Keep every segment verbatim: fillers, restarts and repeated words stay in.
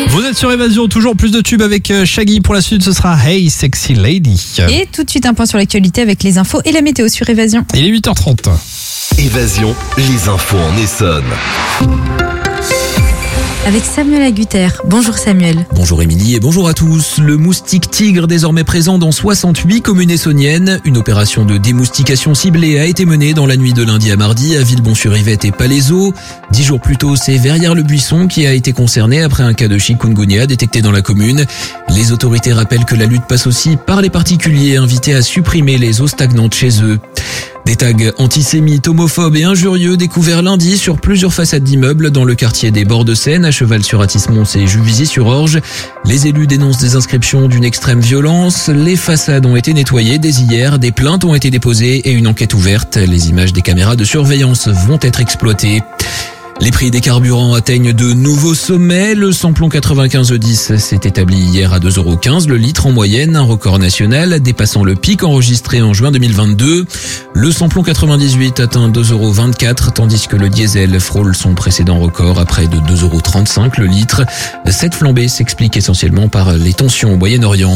Vous êtes sur Évasion, toujours plus de tubes avec Shaggy. Pour la suite, ce sera Hey Sexy Lady. Et tout de suite, un point sur l'actualité avec les infos et la météo sur Évasion. Il est huit heures trente. Évasion, les infos en Essonne. Avec Samuel Agutter. Bonjour Samuel. Bonjour Émilie et bonjour à tous. Le moustique tigre désormais présent dans soixante-huit communes essonniennes. Une opération de démoustication ciblée a été menée dans la nuit de lundi à mardi à Villebon-sur-Yvette et Palaiseau. Dix jours plus tôt, c'est Verrières-le-Buisson qui a été concerné après un cas de chikungunya détecté dans la commune. Les autorités rappellent que la lutte passe aussi par les particuliers invités à supprimer les eaux stagnantes chez eux. Des tags antisémites, homophobes et injurieux découverts lundi sur plusieurs façades d'immeubles dans le quartier des Bords de Seine, à Cheval-sur-Athis-Mons et Juvisy-sur-Orge. Les élus dénoncent des inscriptions d'une extrême violence. Les façades ont été nettoyées dès hier, des plaintes ont été déposées et une enquête ouverte. Les images des caméras de surveillance vont être exploitées. Les prix des carburants atteignent de nouveaux sommets. Le samplon quatre-vingt-quinze dix s'est établi hier à deux euros quinze le litre en moyenne, un record national dépassant le pic enregistré en juin deux mille vingt-deux. Le samplon quatre-vingt-dix-huit atteint deux euros vingt-quatre tandis que le diesel frôle son précédent record à près de deux euros trente-cinq le litre. Cette flambée s'explique essentiellement par les tensions au Moyen-Orient.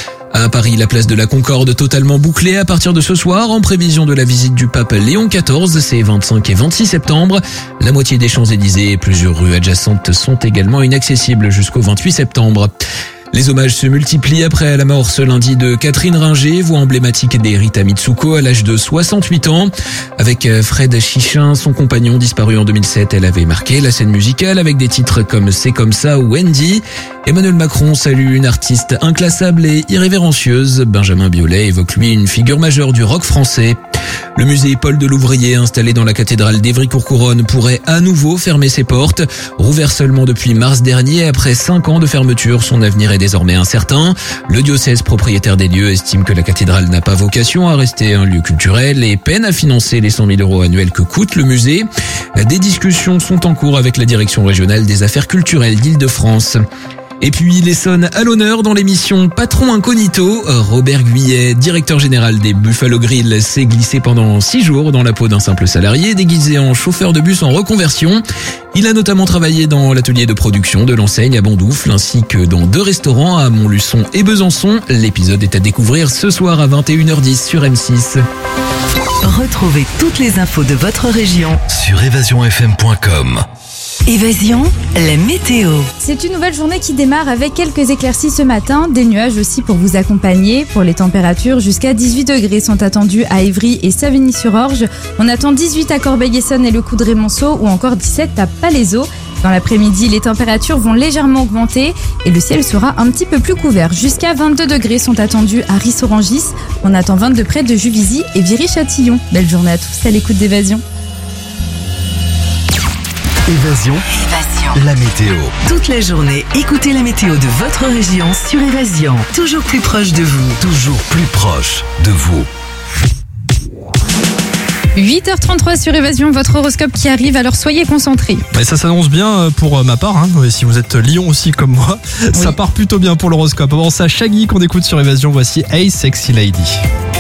À Paris, la place de la Concorde totalement bouclée à partir de ce soir en prévision de la visite du pape Léon quatorze, c'est vingt-cinq et vingt-six septembre. La moitié des Champs-Élysées et plusieurs rues adjacentes sont également inaccessibles jusqu'au vingt-huit septembre. Les hommages se multiplient après la mort ce lundi de Catherine Ringer, voix emblématique des Rita Mitsuko à l'âge de soixante-huit ans. Avec Fred Chichin, son compagnon disparu en deux mille sept, elle avait marqué la scène musicale avec des titres comme C'est comme ça ou Wendy. Emmanuel Macron salue une artiste inclassable et irrévérencieuse. Benjamin Biolay évoque lui une figure majeure du rock français. Le musée Paul de Louvrier, installé dans la cathédrale d'Évry-Courcouronnes, pourrait à nouveau fermer ses portes. Rouvert seulement depuis mars dernier, après cinq ans de fermeture, son avenir est désormais incertain. Le diocèse propriétaire des lieux estime que la cathédrale n'a pas vocation à rester un lieu culturel et peine à financer les cent mille euros annuels que coûte le musée. Des discussions sont en cours avec la direction régionale des affaires culturelles d'Île-de-France. Et puis l'Essonne à l'honneur dans l'émission Patron Incognito. Robert Guyet, directeur général des Buffalo Grill, s'est glissé pendant six jours dans la peau d'un simple salarié déguisé en chauffeur de bus en reconversion. Il a notamment travaillé dans l'atelier de production de l'enseigne à Bondoufle ainsi que dans deux restaurants à Montluçon et Besançon. L'épisode est à découvrir ce soir à vingt et une heures dix sur M six. Retrouvez toutes les infos de votre région sur évasion f m point com. Évasion, la météo. C'est une nouvelle journée qui démarre avec quelques éclaircies ce matin, des nuages aussi pour vous accompagner. Pour les températures, jusqu'à dix-huit degrés sont attendus à Évry et Savigny-sur-Orge. On attend dix-huit à Corbeil-Essonnes et le Coudray-Monceau ou encore dix-sept à Palaiseau. Dans l'après-midi, les températures vont légèrement augmenter et le ciel sera un petit peu plus couvert. Jusqu'à vingt-deux degrés sont attendus à Ris-Orangis. On attend vingt-deux près de Juvisy et Viry-Châtillon. Belle journée à tous à l'écoute d'Évasion. Évasion, Évasion, la météo. toute la journée, écoutez la météo de votre région sur Évasion. Toujours plus proche de vous. Toujours plus proche de vous. huit heures trente-trois sur Évasion, votre horoscope qui arrive, alors soyez concentrés. Et ça s'annonce bien pour ma part, hein. Si vous êtes Lion aussi comme moi, oui. Ça part plutôt bien pour l'horoscope. Avant ça, Shaggy qu'on écoute sur Évasion, voici Hey Sexy Lady.